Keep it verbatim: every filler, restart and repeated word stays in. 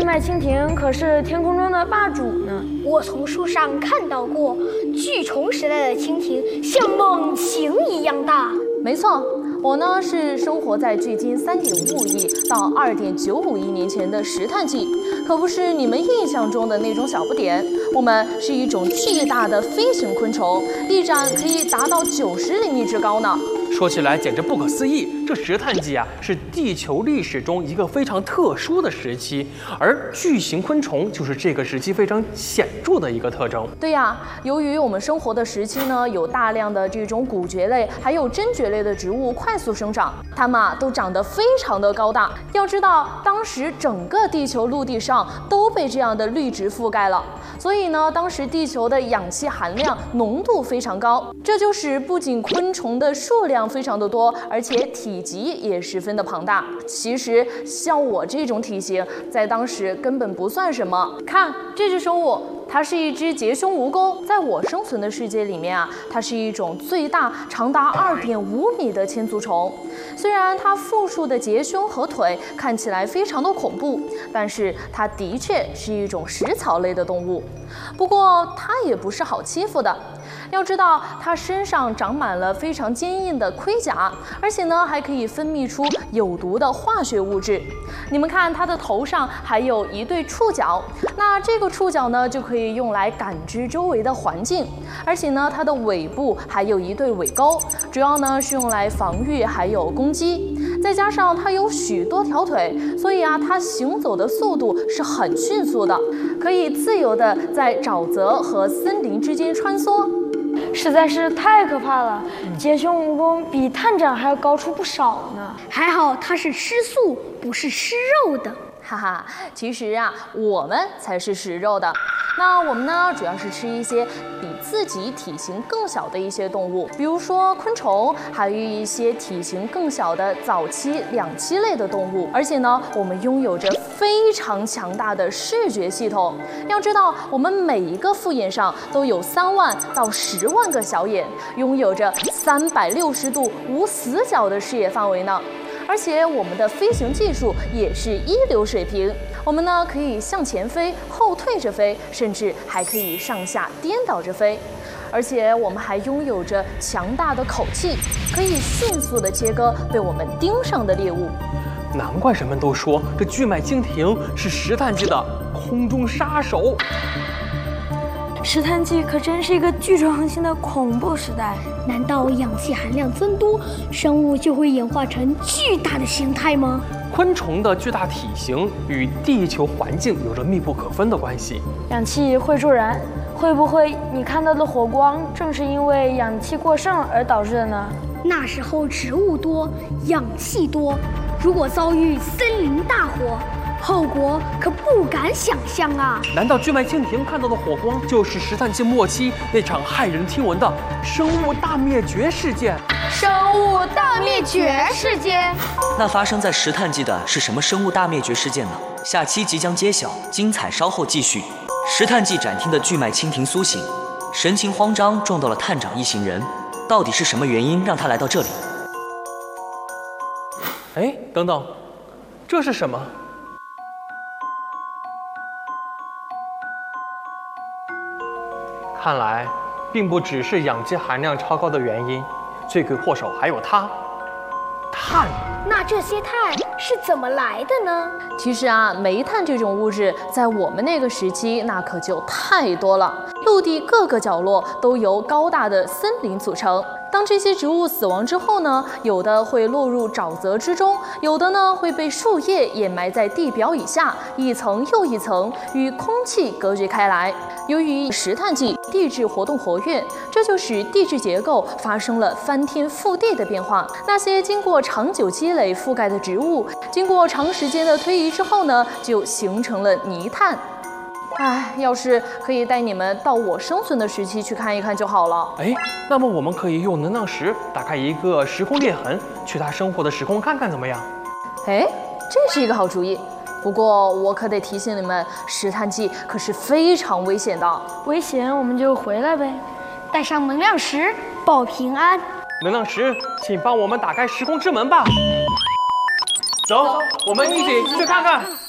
巨脉蜻蜓可是天空中的霸主呢。 我从书上看到过，巨虫时代的蜻蜓像猛禽一样大。 没错。我呢是生活在距今三点五亿到二点九五亿年前的石炭纪，可不是你们印象中的那种小不点。我们是一种巨大的飞行昆虫，翼展可以达到九十厘米之高呢。 说起来简直不可思议，这石炭纪啊是地球历史中一个非常特殊的时期，而巨型昆虫就是这个时期非常显著的一个特征。 对呀，由于我们生活的时期呢，有大量的这种骨蕨类还有真蕨类的植物快速生长，它们啊都长得非常的高大。要知道，当时整个地球陆地上都被这样的绿植覆盖了，所以呢，当时地球的氧气含量浓度非常高，这就使不仅昆虫的数量非常的多，而且体积也十分的庞大。其实像我这种体型，在当时根本不算什么。看这只生物，它是一只节胸蜈蚣，在我生存的世界里面啊，它是一种最大长达二点五米的千足虫。虽然它复数的节胸和腿看起来非常的恐怖，但是它的确是一种食草类的动物。不过它也不是好欺负的。要知道，它身上长满了非常坚硬的盔甲，而且呢，还可以分泌出有毒的化学物质。你们看，它的头上还有一对触角，那这个触角呢，就可以用来感知周围的环境。而且呢，它的尾部还有一对尾钩，主要呢是用来防御还有攻击。再加上它有许多条腿，所以啊，它行走的速度是很迅速的，可以自由的在沼泽和森林之间穿梭。 实在是太可怕了，节胸蜈蚣比探长还要高出不少呢。 还好它是吃素，不是吃肉的。 哈哈，其实啊，我们才是食肉的。那我们呢，主要是吃一些比自己体型更小的一些动物，比如说昆虫，还有一些体型更小的早期、两栖类的动物。而且呢，我们拥有着非常强大的视觉系统。要知道，我们每一个复眼上都有三万到十万个小眼，拥有着三百六十度无死角的视野范围呢。而且我们的飞行技术也是一流水平，我们呢可以向前飞、后退着飞，甚至还可以上下颠倒着飞。而且我们还拥有着强大的口气，可以迅速地切割被我们盯上的猎物。 难怪人们都说这巨脉蜻蜓是石炭纪的空中杀手。 石炭纪可真是一个巨虫横行的恐怖时代。 难道氧气含量增多，生物就会演化成巨大的形态吗？ 昆虫的巨大体型与地球环境有着密不可分的关系。 氧气会助燃，会不会你看到的火光正是因为氧气过剩而导致的呢？ 那时候植物多，氧气多，如果遭遇森林大火，后果可不敢想象啊！ 难道巨脉蜻蜓看到的火光就是石炭纪末期那场骇人听闻的生物大灭绝事件？ 生物大灭绝事件？ 那发生在石炭纪的是什么生物大灭绝事件呢？下期即将揭晓，精彩稍后继续。石炭纪展厅的巨脉蜻蜓苏醒，神情慌张，撞到了探长一行人。到底是什么原因让他来到这里？ 哎，等等，这是什么？看来，并不只是氧气含量超高的原因，罪魁祸首还有它——碳。 那这些碳是怎么来的呢？ 其实啊，煤炭这种物质在我们那个时期那可就太多了，陆地各个角落都由高大的森林组成。当这些植物死亡之后呢，有的会落入沼泽之中，有的呢会被树叶掩埋在地表以下，一层又一层，与空气隔绝开来。由于石炭纪地质活动活跃，这就使地质结构发生了翻天覆地的变化。那些经过长久积累覆盖的植物，经过长时间的推移之后呢，就形成了泥炭。唉，要是可以带你们到我生存的时期去看一看就好了。 哎，那么我们可以用能量石打开一个时空裂痕，去他生活的时空看看，怎么样？ 哎，这是一个好主意。不过我可得提醒你们，石炭纪可是非常危险的。 危险我们就回来呗， 带上能量石保平安。 能量石，请帮我们打开时空之门吧。走，我们一起去看看。